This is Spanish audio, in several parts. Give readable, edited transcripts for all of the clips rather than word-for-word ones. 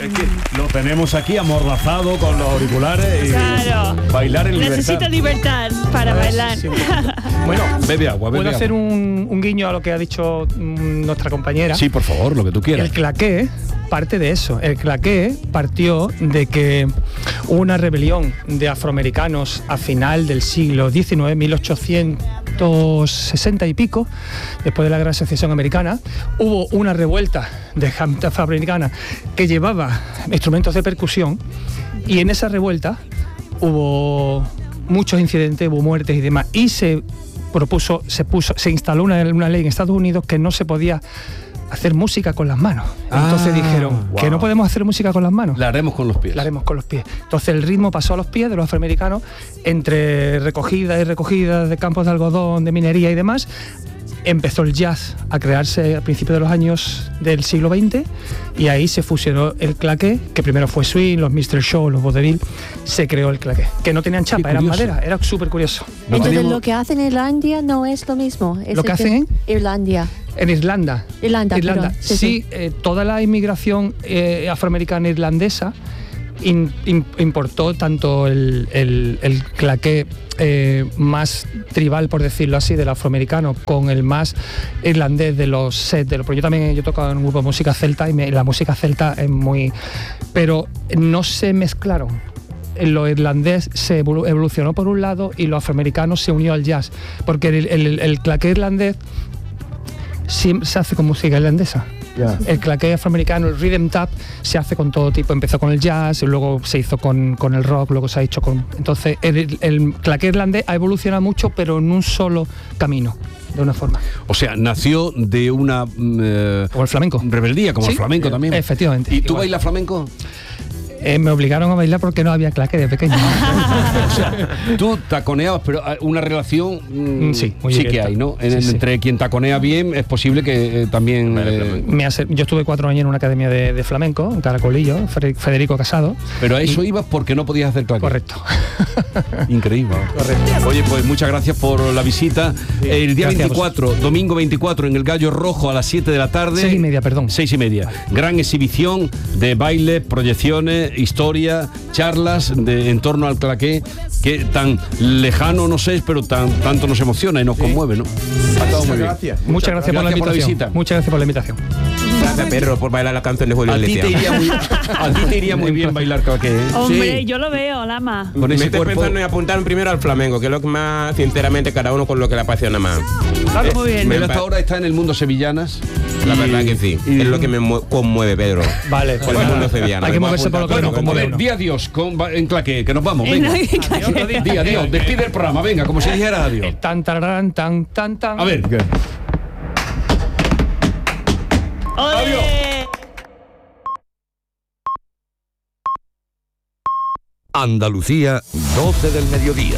Es que lo tenemos aquí amordazado con los auriculares y claro. Bailar en libertad. Necesita libertad para bailar. Sí. Bueno, bebe agua. ¿puedo hacer un guiño a lo que ha dicho nuestra compañera? Sí, por favor, lo que tú quieras. El claqué parte de eso. El claqué partió de que hubo una rebelión de afroamericanos a final del siglo XIX, 1860 y pico, después de la Gran Secesión Americana. Hubo una revuelta de gente afroamericana que llevaba instrumentos de percusión, y en esa revuelta hubo muchos incidentes, hubo muertes y demás, y se instaló una ley en Estados Unidos que no se podía hacer música con las manos. Entonces dijeron que no podemos hacer música con las manos. La haremos con los pies. La haremos con los pies. Entonces el ritmo pasó a los pies de los afroamericanos, entre recogidas y recogidas de campos de algodón, de minería y demás. Empezó el jazz a crearse a principios de los años del siglo XX, y ahí se fusionó el claqué, que primero fue swing, los Mr. Show, los vaudeville. Se creó el claqué, que no tenían chapa, eran madera, era súper curioso. Entonces lo que hacen en Irlanda no es lo mismo. ¿Lo que hacen en? Irlanda. En Irlanda. Perdón. Sí, toda la inmigración afroamericana irlandesa importó tanto el claqué más tribal, por decirlo así, del afroamericano, con el más irlandés de los sets. Porque yo tocaba en un grupo de música celta, y la música celta es muy... Pero no se mezclaron. Lo irlandés se evolucionó por un lado y lo afroamericano se unió al jazz, porque el claqué irlandés se hace con música irlandesa. Yeah. El claqué afroamericano, el rhythm tap, se hace con todo tipo. Empezó con el jazz, y luego se hizo con el rock, luego se ha hecho con... Entonces el claqué irlandés ha evolucionado mucho, pero en un solo camino, de una forma. O sea, nació de una... como el flamenco. Rebeldía, como el flamenco también. Efectivamente. ¿Y tú bailas flamenco? Me obligaron a bailar porque no había claqué de pequeño. O sea, tú taconeabas, pero una relación sí que hay, ¿no? Entre quien taconea bien, es posible que también... Yo estuve 4 años en una academia de flamenco, en Caracolillo, Federico Casado. Pero a eso ibas porque no podías hacer claqué. Correcto. Increíble. Correcto. Oye, pues muchas gracias por la visita. Sí, el día 24, domingo 24, en el Gallo Rojo a las 7 de la tarde. 6:30, perdón. 6:30. Gran exhibición de baile, proyecciones, historia, charlas en torno al claqué, que tan lejano nos es, pero tanto nos emociona y nos conmueve, ¿no? Muchas gracias. Muchas gracias por la visita. Muchas gracias por la invitación. Gracias, Pedro, por bailar la canción de Julio Iglesias. A ti te iría muy bien bailar claqué, ¿eh? Hombre, sí. Yo lo veo, Lama. Me estoy pensando en apuntar primero al flamenco, que es lo que más, sinceramente, cada uno con lo que le apasiona más. Claro, muy bien. Hasta ahora está en el mundo sevillanas. La verdad que sí. Es lo que me conmueve, Pedro. Vale. Con el mundo sevillano. Hay que moverse por lo que nos conmueve. Di adiós en claqué, que nos vamos. Venga. Di adiós. Despide el programa. Venga, como si dijera adiós. Tan. A ver. Adiós. Andalucía, 12 del mediodía.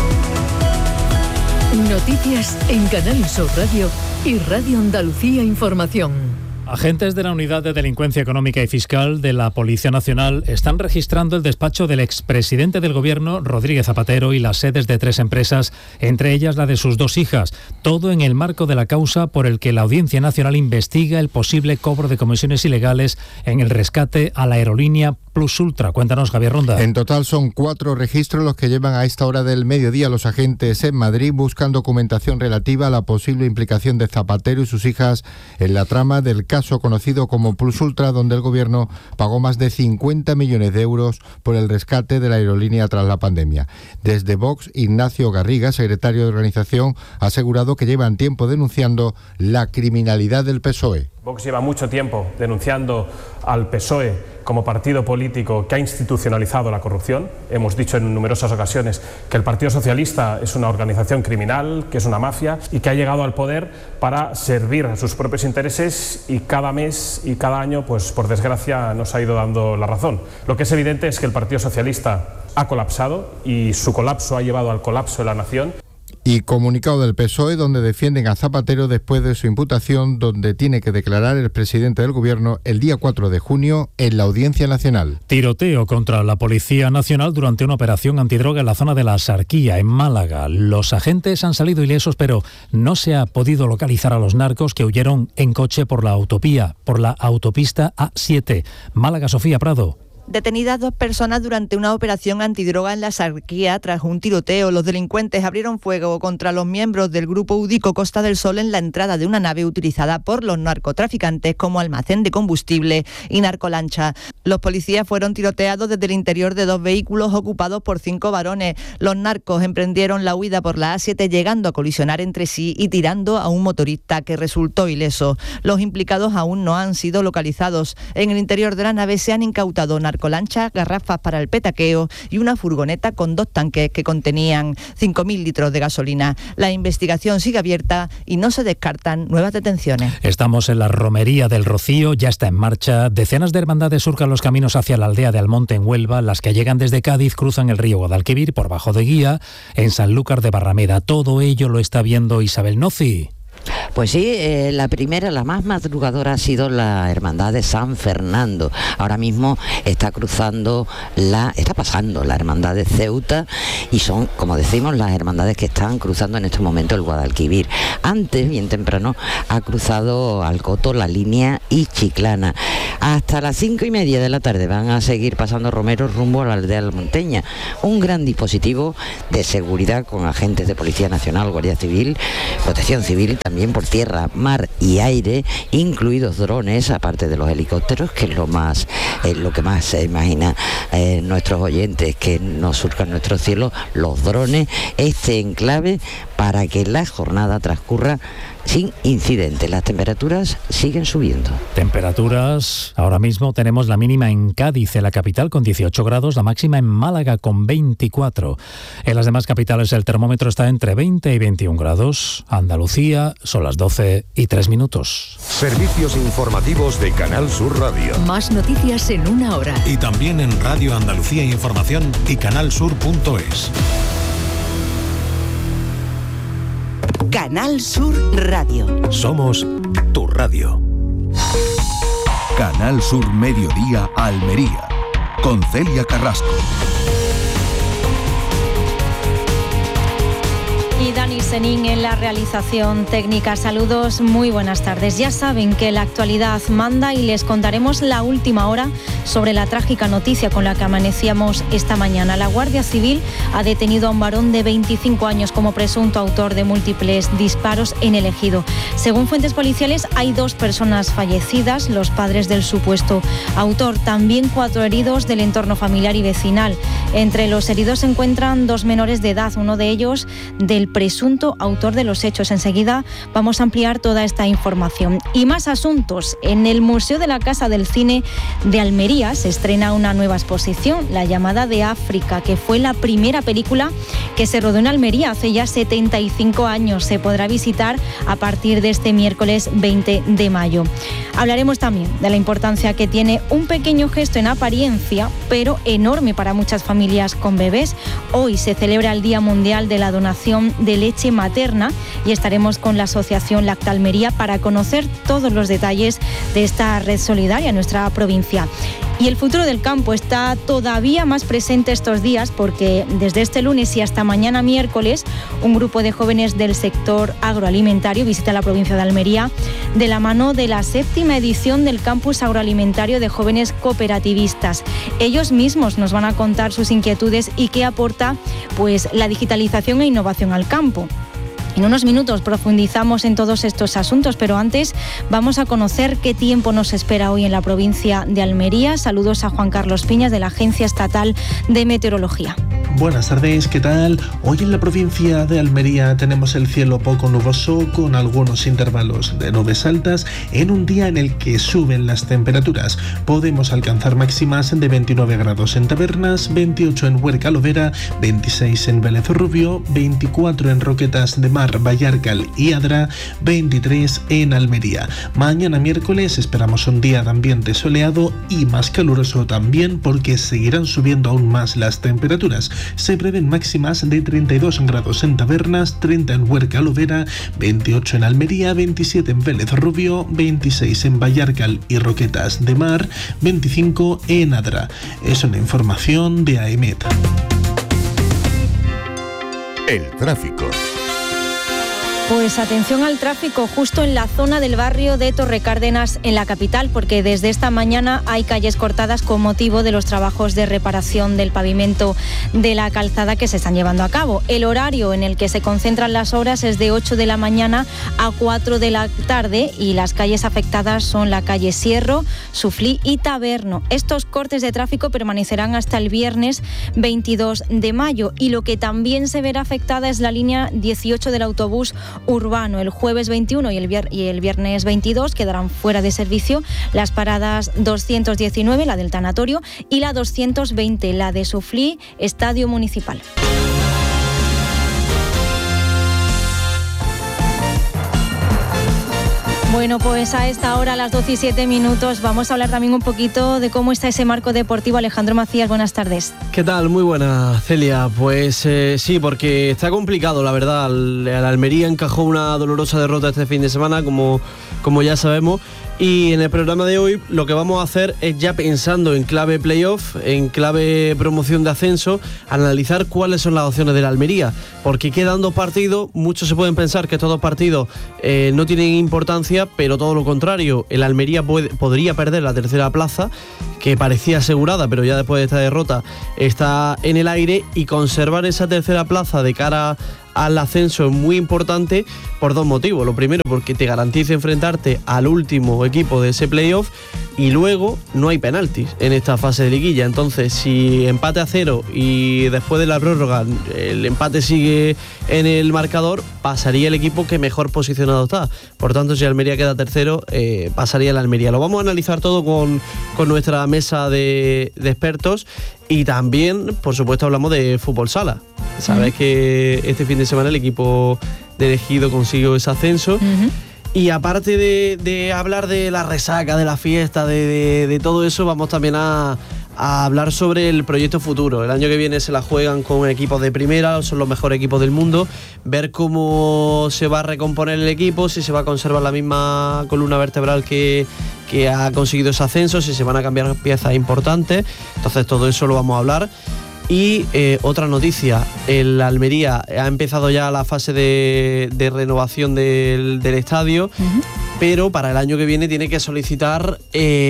Noticias en Canal Sur Radio y Radio Andalucía Información. Agentes de la Unidad de Delincuencia Económica y Fiscal de la Policía Nacional están registrando el despacho del expresidente del Gobierno, Rodríguez Zapatero, y las sedes de 3 empresas, entre ellas la de sus 2 hijas. Todo en el marco de la causa por el que la Audiencia Nacional investiga el posible cobro de comisiones ilegales en el rescate a la aerolínea Plus Ultra. Cuéntanos, Javier Ronda. En total son 4 registros los que llevan a esta hora del mediodía los agentes en Madrid. Buscan documentación relativa a la posible implicación de Zapatero y sus hijas en la trama del caso conocido como Plus Ultra, donde el Gobierno pagó más de 50 millones de euros por el rescate de la aerolínea tras la pandemia. Desde Vox, Ignacio Garriga, secretario de organización, ha asegurado que llevan tiempo denunciando la criminalidad del PSOE. Vox lleva mucho tiempo denunciando al PSOE como partido político que ha institucionalizado la corrupción. Hemos dicho en numerosas ocasiones que el Partido Socialista es una organización criminal, que es una mafia y que ha llegado al poder para servir a sus propios intereses, y cada mes y cada año, pues por desgracia, nos ha ido dando la razón. Lo que es evidente es que el Partido Socialista ha colapsado, y su colapso ha llevado al colapso de la nación. Y comunicado del PSOE donde defienden a Zapatero después de su imputación, donde tiene que declarar el presidente del gobierno el día 4 de junio en la Audiencia Nacional. Tiroteo contra la Policía Nacional durante una operación antidroga en la zona de la Axarquía, en Málaga. Los agentes han salido ilesos, pero no se ha podido localizar a los narcos que huyeron en coche por la autopista A7. Málaga, Sofía Prado. Detenidas 2 personas durante una operación antidroga en la Axarquía tras un tiroteo. Los delincuentes abrieron fuego contra los miembros del grupo Udico Costa del Sol en la entrada de una nave utilizada por los narcotraficantes como almacén de combustible y narcolancha. Los policías fueron tiroteados desde el interior de 2 vehículos ocupados por 5 varones. Los narcos emprendieron la huida por la A7 llegando a colisionar entre sí y tirando a un motorista que resultó ileso. Los implicados aún no han sido localizados. En el interior de la nave se han incautado narcolancha, garrafas para el petaqueo y una furgoneta con 2 tanques que contenían 5.000 litros de gasolina. La investigación sigue abierta y no se descartan nuevas detenciones. Estamos en la Romería del Rocío, ya está en marcha. Decenas de hermandades surcan los caminos hacia la aldea de Almonte en Huelva. Las que llegan desde Cádiz cruzan el río Guadalquivir por Bajo de Guía, en Sanlúcar de Barrameda. Todo ello lo está viendo Isabel Noci. Pues sí, la primera, la más madrugadora ha sido la Hermandad de San Fernando. Ahora mismo está pasando la Hermandad de Ceuta y son, como decimos, las hermandades que están cruzando en este momento el Guadalquivir. Antes, bien temprano, ha cruzado Alcoto la línea y Chiclana. Hasta las 5:30 de la tarde van a seguir pasando romeros rumbo a la aldea almonteña. Un gran dispositivo de seguridad con agentes de Policía Nacional, Guardia Civil, Protección Civil, también por tierra, mar y aire, incluidos drones, aparte de los helicópteros, que es lo que más se imagina nuestros oyentes que nos surcan nuestro cielo, los drones, este enclave para que la jornada transcurra sin incidentes. Las temperaturas siguen subiendo. Temperaturas, ahora mismo tenemos la mínima en Cádiz, en la capital, con 18 grados, la máxima en Málaga con 24. En las demás capitales el termómetro está entre 20 y 21 grados. Andalucía, son las 12:03. Servicios informativos de Canal Sur Radio. Más noticias en una hora. Y también en Radio Andalucía Información y canalsur.es. Canal Sur Radio. Somos tu radio. Canal Sur Mediodía Almería, con Celia Carrasco. Y Dani Senín en la realización técnica. Saludos, muy buenas tardes. Ya saben que la actualidad manda y les contaremos la última hora sobre la trágica noticia con la que amanecíamos esta mañana. La Guardia Civil ha detenido a un varón de 25 años como presunto autor de múltiples disparos en el Ejido. Según fuentes policiales, hay 2 personas fallecidas, los padres del supuesto autor. También 4 heridos del entorno familiar y vecinal. Entre los heridos se encuentran 2 menores de edad, uno de ellos del presunto autor de los hechos. Enseguida vamos a ampliar toda esta información. Y más asuntos. En el Museo de la Casa del Cine de Almería se estrena una nueva exposición, La llamada de África, que fue la primera película que se rodó en Almería hace ya 75 años. Se podrá visitar a partir de este miércoles 20 de mayo. Hablaremos también de la importancia que tiene un pequeño gesto en apariencia, pero enorme para muchas familias con bebés. Hoy se celebra el Día Mundial de la Donación de Leche Materna y estaremos con la Asociación Lacta Almería para conocer todos los detalles de esta red solidaria en nuestra provincia. Y el futuro del campo está todavía más presente estos días porque desde este lunes y hasta mañana miércoles un grupo de jóvenes del sector agroalimentario visita la provincia de Almería de la mano de la 7ª edición del Campus Agroalimentario de Jóvenes Cooperativistas. Ellos mismos nos van a contar sus inquietudes y qué aporta pues la digitalización e innovación al campo. En unos minutos profundizamos en todos estos asuntos, pero antes vamos a conocer qué tiempo nos espera hoy en la provincia de Almería. Saludos a Juan Carlos Piñas de la Agencia Estatal de Meteorología. Buenas tardes, ¿qué tal? Hoy en la provincia de Almería tenemos el cielo poco nuboso con algunos intervalos de nubes altas en un día en el que suben las temperaturas. Podemos alcanzar máximas de 29 grados en Tabernas, 28 en Huerca Lovera, 26 en Vélez Rubio, 24 en Roquetas de Mar, Vallarcal y Adra, 23 en Almería. Mañana miércoles esperamos un día de ambiente soleado y más caluroso también porque seguirán subiendo aún más las temperaturas. Se prevén máximas de 32 grados en Tabernas, 30 en Huerca Lovera, 28 en Almería, 27 en Vélez Rubio, 26 en Vallarcal y Roquetas de Mar, 25 en Adra. Es una información de AEMET. El tráfico. Pues atención al tráfico justo en la zona del barrio de Torrecárdenas en la capital, porque desde esta mañana hay calles cortadas con motivo de los trabajos de reparación del pavimento de la calzada que se están llevando a cabo. El horario en el que se concentran las obras es de 8 de la mañana a 4 de la tarde y las calles afectadas son la calle Sierro, Suflí y Taberno. Estos cortes de tráfico permanecerán hasta el viernes 22 de mayo y lo que también se verá afectada es la línea 18 del autobús urbano. El jueves 21 y el viernes 22 quedarán fuera de servicio las paradas 219, la del tanatorio, y la 220, la de Suflí, Estadio Municipal. Bueno, pues a esta hora, a las 12 y 7 minutos, vamos a hablar también un poquito de cómo está ese marco deportivo. Alejandro Macías, buenas tardes. ¿Qué tal? Muy buena, Celia. Pues sí, porque está complicado, la verdad. El Almería encajó una dolorosa derrota este fin de semana, como ya sabemos. Y en el programa de hoy lo que vamos a hacer es, ya pensando en clave playoff, en clave promoción de ascenso, analizar cuáles son las opciones de la Almería, porque quedan 2 partidos. Muchos se pueden pensar que estos 2 partidos no tienen importancia, pero todo lo contrario. El Almería podría perder la tercera plaza, que parecía asegurada, pero ya después de esta derrota está en el aire, y conservar esa tercera plaza de cara al ascenso es muy importante por 2 motivos. Lo primero, porque te garantiza enfrentarte al último equipo de ese playoff, y luego no hay penaltis en esta fase de liguilla. Entonces, si empate a 0 y después de la prórroga el empate sigue en el marcador, pasaría el equipo que mejor posicionado está. Por tanto, si Almería queda tercero, pasaría la Almería. Lo vamos a analizar todo con nuestra mesa de expertos. Y también, por supuesto, hablamos de fútbol sala. Sabes que este fin de semana el equipo de Ejido consiguió ese ascenso. Y aparte de hablar de la resaca, de la fiesta, de todo eso, vamos también a hablar sobre el proyecto futuro. El año que viene se la juegan con equipos de primera, son los mejores equipos del mundo. Ver cómo se va a recomponer el equipo, si se va a conservar la misma columna vertebral que ha conseguido ese ascenso, si se van a cambiar piezas importantes. Entonces todo eso lo vamos a hablar. Y otra noticia, el Almería ha empezado ya la fase de renovación del estadio, pero para el año que viene tiene que solicitar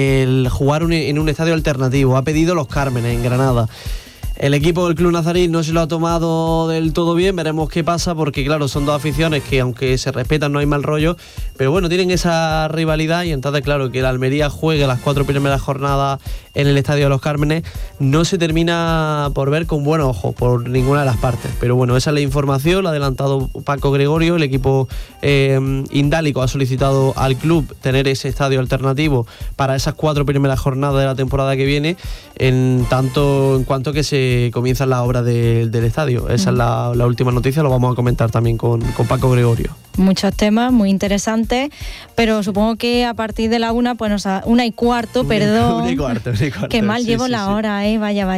el jugar en un estadio alternativo. Ha pedido Los Cármenes, en Granada. El equipo del Club Nazarí no se lo ha tomado del todo bien, veremos qué pasa, porque claro, son 2 aficiones que aunque se respetan no hay mal rollo, pero bueno, tienen esa rivalidad, y entonces claro, que el Almería juegue las 4 primeras jornadas en el Estadio de Los Cármenes no se termina por ver con buen ojo por ninguna de las partes. Pero bueno, esa es la información, la ha adelantado Paco Gregorio. El equipo indálico ha solicitado al club tener ese estadio alternativo para esas 4 primeras jornadas de la temporada que viene, en cuanto que se comienzan las obras del estadio. Esa es la última noticia, lo vamos a comentar también con Paco Gregorio. Muchos temas muy interesantes, pero supongo que a partir de la 1, pues 1:15, perdón. 1:15. Qué mal llevo la hora, vaya.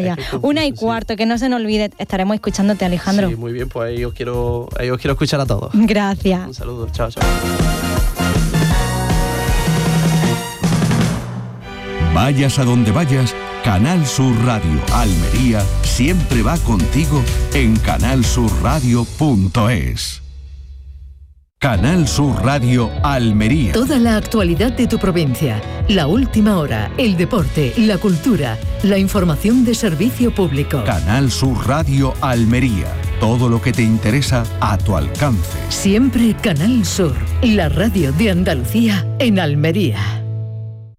1:15, que no se nos olvide. Estaremos escuchándote, alejandro. Sí, muy bien, pues ahí os quiero escuchar a todos. Gracias. Un saludo, chao. Vayas a donde vayas, Canal Sur Radio Almería siempre va contigo en canalsurradio.es. Canal Sur Radio Almería. Toda la actualidad de tu provincia, la última hora, el deporte, la cultura, la información de servicio público. Canal Sur Radio Almería. Todo lo que te interesa a tu alcance. Siempre Canal Sur, la radio de Andalucía en Almería.